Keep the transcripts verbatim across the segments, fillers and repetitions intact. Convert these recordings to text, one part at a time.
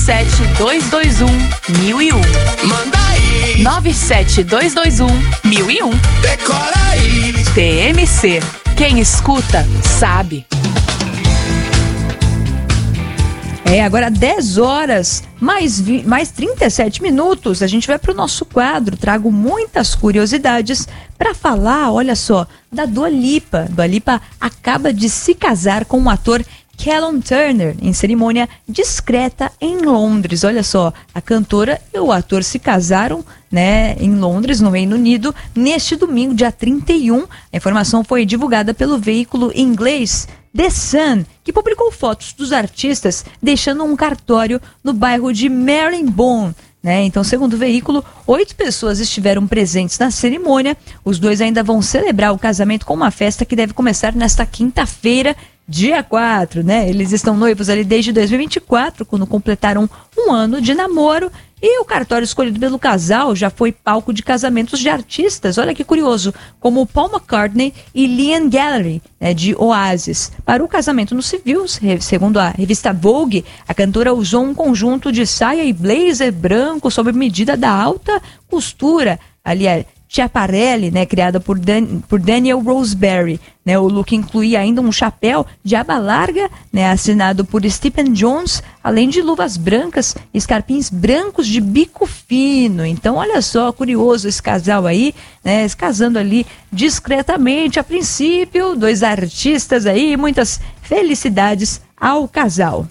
sete dois dois um mil e um. Manda aí. nove sete dois dois um mil e um. Decora aí. T M C. Quem escuta, sabe. É, agora dez horas, mais, vi, mais trinta e sete minutos, a gente vai para o nosso quadro. Trago muitas curiosidades para falar, olha só, da Dua Lipa. Dua Lipa acaba de se casar com o ator Callum Turner em cerimônia discreta em Londres. Olha só, a cantora e o ator se casaram, né, em Londres, no Reino Unido, neste domingo, dia trinta e um. A informação foi divulgada pelo veículo inglês The Sun, que publicou fotos dos artistas deixando um cartório no bairro de Marylebone. Né? Então, segundo o veículo, oito pessoas estiveram presentes na cerimônia. Os dois ainda vão celebrar o casamento com uma festa que deve começar nesta quinta-feira, dia quatro. Né? Eles estão noivos ali desde dois mil e vinte e quatro, quando completaram um ano de namoro. E o cartório escolhido pelo casal já foi palco de casamentos de artistas, olha que curioso, como Paul McCartney e Liam Gallagher, né, de Oasis. Para o casamento no civil, segundo a revista Vogue, a cantora usou um conjunto de saia e blazer branco sob medida da alta costura, ali é Chiaparelli, né, criada por, Dan, por Daniel Roseberry. Né, o look incluía ainda um chapéu de aba larga, né, assinado por Stephen Jones, além de luvas brancas e escarpins brancos de bico fino. Então, olha só, curioso esse casal aí, né, se casando ali discretamente. A princípio, dois artistas aí, muitas felicidades ao casal.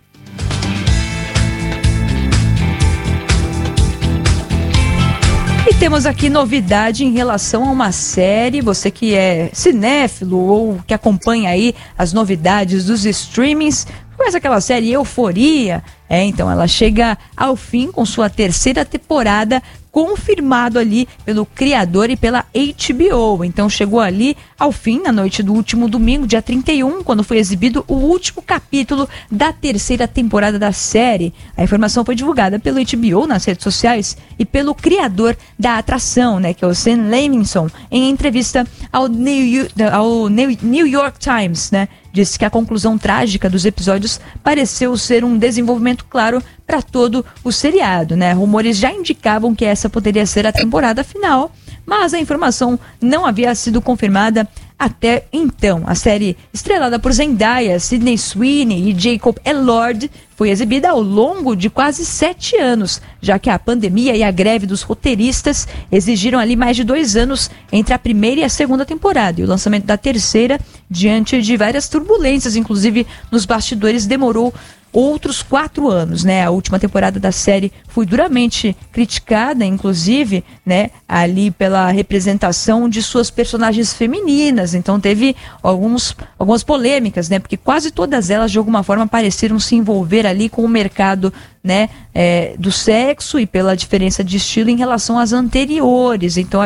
E temos aqui novidade em relação a uma série. Você que é cinéfilo ou que acompanha aí as novidades dos streamings, conhece aquela série Euforia? É, então ela chega ao fim com sua terceira temporada, confirmado ali pelo criador e pela H B O. Então chegou ali ao fim na noite do último domingo, dia trinta e um, quando foi exibido o último capítulo da terceira temporada da série. A informação foi divulgada pelo H B O nas redes sociais e pelo criador da atração, né, que é o Sam Levinson, em entrevista ao New, ao New York Times, né? Disse que a conclusão trágica dos episódios pareceu ser um desenvolvimento claro para todo o seriado, né? Rumores já indicavam que essa poderia ser a temporada final, mas a informação não havia sido confirmada até então. A série, estrelada por Zendaya, Sydney Sweeney e Jacob Elord, foi exibida ao longo de quase sete anos, já que a pandemia e a greve dos roteiristas exigiram ali mais de dois anos entre a primeira e a segunda temporada. E o lançamento da terceira, diante de várias turbulências, inclusive nos bastidores, demorou outros quatro anos, né? A última temporada da série foi duramente criticada, inclusive, né, ali pela representação de suas personagens femininas. Então teve alguns, algumas polêmicas, né? Porque quase todas elas, de alguma forma, pareceram se envolver ali com o mercado, né, é, do sexo e pela diferença de estilo em relação às anteriores. Então